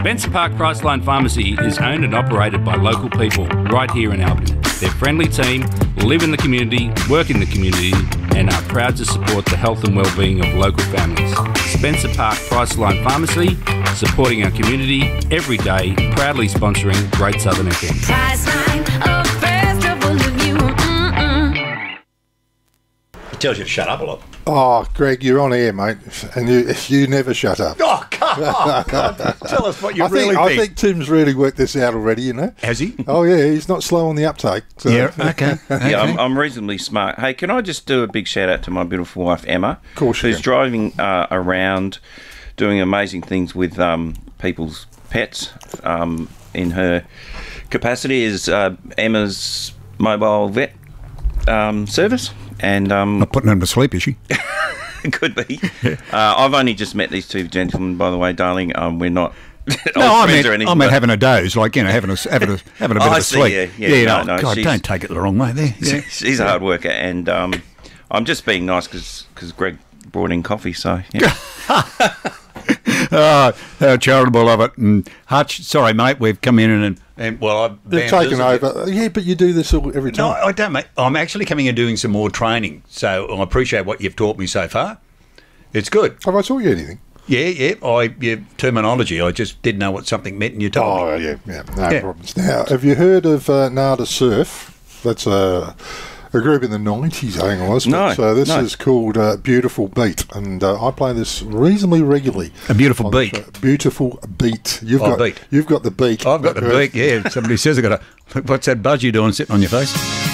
Spencer Park Priceline Pharmacy is owned and operated by local people right here in Albany. They're a friendly team, live in the community, work in the community, and are proud to support the health and well-being of local families. Spencer Park Priceline Pharmacy, supporting our community every day, proudly sponsoring Great Southern FM. Priceline, a festival of you. It tells you to shut up a lot. Oh, Greg, you're on air, mate, and you never shut up. Oh, come on. God. Tell us what you really think. I think Tim's really worked this out already, you know. Has he? Oh, yeah, he's not slow on the uptake. So. Yeah, okay. Yeah, I'm reasonably smart. Hey, can I just do a big shout out to my beautiful wife, Emma? Of course you who's can. driving around doing amazing things with people's pets in her capacity as Emma's mobile vet service. And Not putting him to sleep, is she? it could be. I've only just met these two gentlemen, by the way, darling. We're not No, old friends or anything. I meant having a doze, like, you know, having a bit I of see, sleep. yeah. No, God, she's- don't take it the wrong way there. Yeah. She's a hard worker, and I'm just being nice because Greg brought in coffee, so yeah. Oh, how charitable of it. And Hutch, sorry, mate, we've come in and well, I've They've taken over. Yeah, but you do this every No, time. I don't, mate. I'm actually coming and doing some more training, so I appreciate what you've taught me so far. It's good. Have I taught you anything? Yeah. Your terminology, I just didn't know what something meant, and you told me. Oh, yeah, no Yeah. problems. Now, have you heard of Nada Surf? That's a group in the 90s, I think it was. No, So this no. is called Beautiful Beat, and I play this reasonably regularly. A beautiful on the beat. show. Beautiful Beat. You've got Beat. You've got the beat. I've got the beak, yeah. Somebody says I've got a... What's that buzz you're doing sitting on your face?